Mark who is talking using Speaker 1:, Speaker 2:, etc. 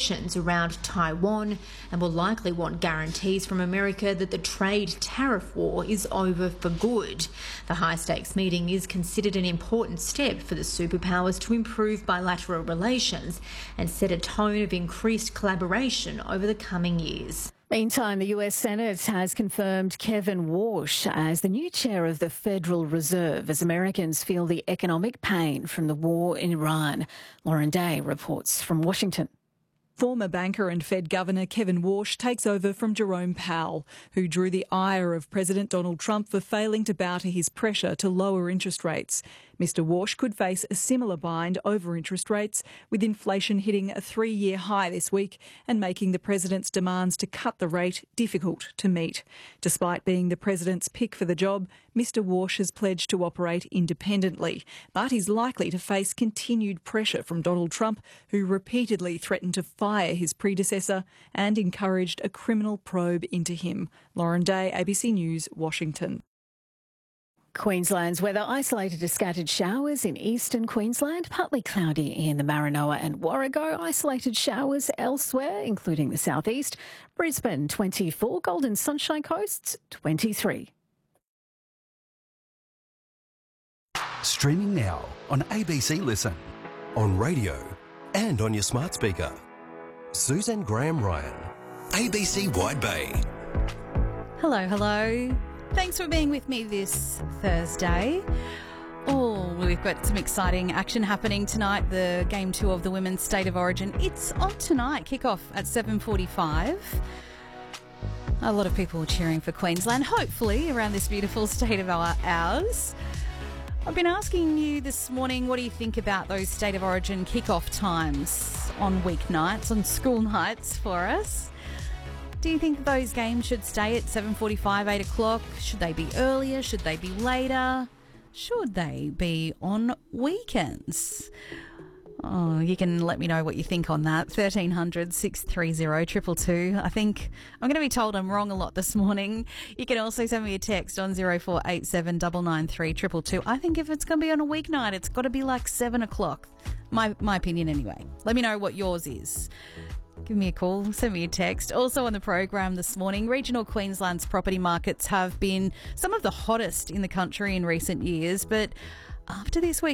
Speaker 1: restrictions around Taiwan and will likely want guarantees from America that the trade tariff war is over for good. The high-stakes meeting is considered an important step for the superpowers to improve bilateral relations and set a tone of increased collaboration over the coming years.
Speaker 2: Meantime, the US Senate has confirmed Kevin Warsh as the new chair of the Federal Reserve as Americans feel the economic pain from the war in Iran. Lauren Day reports from Washington.
Speaker 3: Former banker and Fed Governor Kevin Warsh takes over from Jerome Powell, who drew the ire of President Donald Trump for failing to bow to his pressure to lower interest rates. Mr Warsh could face a similar bind over interest rates, with inflation hitting a 3-year high this week and making the president's demands to cut the rate difficult to meet. Despite being the president's pick for the job, Mr Warsh has pledged to operate independently, but he's likely to face continued pressure from Donald Trump, who repeatedly threatened to fire his predecessor and encouraged a criminal probe into him. Lauren Day, ABC News, Washington.
Speaker 2: Queensland's weather isolated to scattered showers in eastern Queensland, partly cloudy in the Maranoa and Warrego, isolated showers elsewhere, including the southeast. Brisbane 24, Golden Sunshine Coast 23.
Speaker 4: Streaming now on ABC Listen, on radio and on your smart speaker. Suzanne Graham-Ryan, ABC Wide Bay.
Speaker 5: Hello, hello. Thanks for being with me this Thursday. Oh, we've got some exciting action happening tonight. The Game 2 of the Women's State of Origin. It's on tonight, kick-off at 7:45. A lot of people cheering for Queensland, hopefully, around this beautiful state of ours. I've been asking you this morning, what do you think about those State of Origin kick-off times on weeknights, on school nights for us? Do you think those games should stay at 7:45, 8 o'clock? Should they be earlier? Should they be later? Should they be on weekends? Oh, you can let me know what you think on that. 1300 630 222. I think I'm going to be told I'm wrong a lot this morning. You can also send me a text on 0487 993 222. I think if it's going to be on a weeknight, it's got to be like 7 o'clock. My opinion anyway. Let me know what yours is. Give me a call, send me a text. Also on the program this morning, regional Queensland's property markets have been some of the hottest in the country in recent years, but after this week's